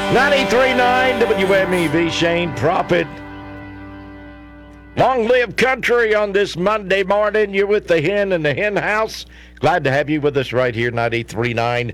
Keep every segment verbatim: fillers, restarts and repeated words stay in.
ninety-three point nine W M E V, Shane Prophet. Long live country on this Monday morning. You're with the Hen in the Hen House. Glad to have you with us right here, ninety-three point nine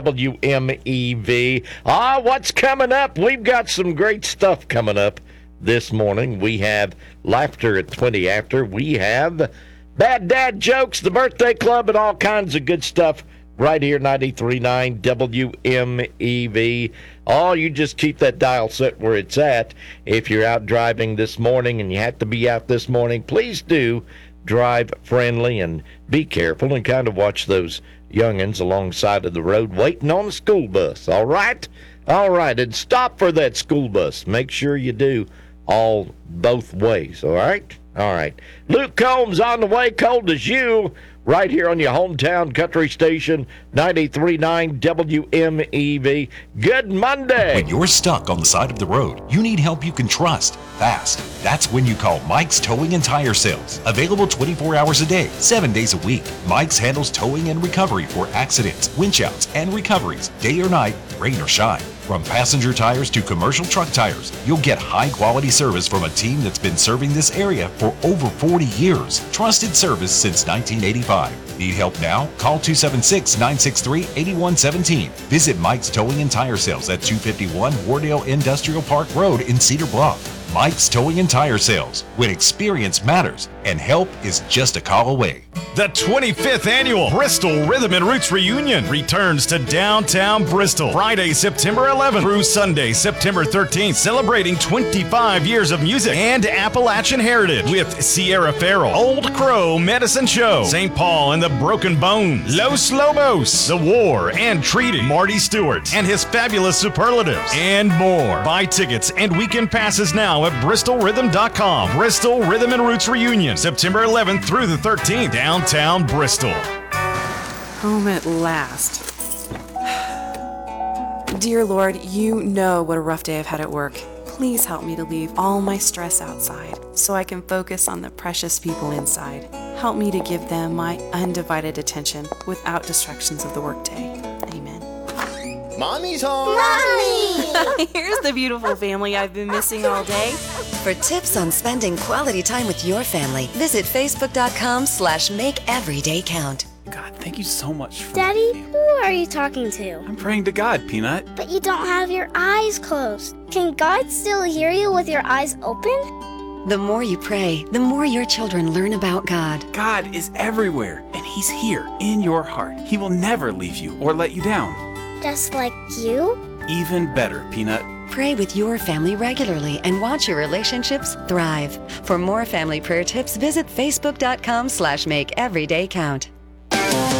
W M E V. Ah, what's coming up? We've got some great stuff coming up this morning. We have Laughter at twenty after. We have Bad Dad Jokes, the Birthday Club, and all kinds of good stuff right here, ninety-three point nine W M E V. Oh, you just keep that dial set where it's at. If you're out driving this morning and you have to be out this morning, please do drive friendly and be careful and kind of watch those youngins alongside of the road waiting on the school bus, all right? All right, and stop for that school bus. Make sure you do all both ways, all right? All right. Luke Combs on the way, cold as you, right here on your hometown country station, ninety-three point nine W M E V. Good Monday. When you're stuck on the side of the road, you need help you can trust fast. That's when you call Mike's Towing and Tire Sales. Available twenty-four hours a day, seven days a week. Mike's handles towing and recovery for accidents, winch outs, and recoveries, day or night, rain or shine. From passenger tires to commercial truck tires, you'll get high-quality service from a team that's been serving this area for over forty years. Trusted service since nineteen eighty-five. Need help now? Call two seven six, nine six three, eight one one seven. Visit Mike's Towing and Tire Sales at two fifty-one Wardale Industrial Park Road in Cedar Bluff. Mike's Towing and Tire Sales, when experience matters and help is just a call away. The twenty-fifth Annual Bristol Rhythm and Roots Reunion returns to downtown Bristol Friday, September eleventh through Sunday, September thirteenth, celebrating twenty-five years of music and Appalachian heritage with Sierra Farrell, Old Crow Medicine Show, Saint Paul and the Broken Bones, Los Lobos, The War and Treaty, Marty Stewart and his fabulous superlatives, and more. Buy tickets and weekend passes now at bristol rhythm dot com. Bristol Rhythm and Roots Reunion, September eleventh through the thirteenth, downtown Bristol. Home at last. Dear Lord, you know what a rough day I've had at work. Please help me to leave all my stress outside so I can focus on the precious people inside. Help me to give them my undivided attention without distractions of the workday. Amen. Mommy's home! Mommy! Here's the beautiful family I've been missing all day. For tips on spending quality time with your family, visit facebook.com slash make every day count. God, thank you so much for Daddy, me. who are you talking to? I'm praying to God, Peanut. But you don't have your eyes closed. Can God still hear you with your eyes open? The more you pray, the more your children learn about God. God is everywhere, and He's here in your heart. He will never leave you or let you down. Just like you? Even better, Peanut. Pray with your family regularly and watch your relationships thrive. For more family prayer tips, visit facebook.com slash make every day count.